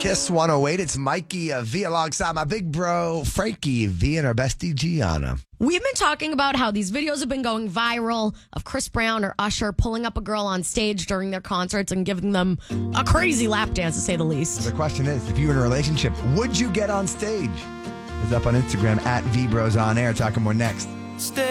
Kiss 108. It's Mikey V alongside my big bro, Frankie V, and our bestie, Gianna. We've been talking about how these videos have been going viral of Chris Brown or Usher pulling up a girl on stage during their concerts and giving them a crazy lap dance, to say the least. The question is, if you were in a relationship, would you get on stage? It's up on Instagram at VBrosOnAir. Talking more next.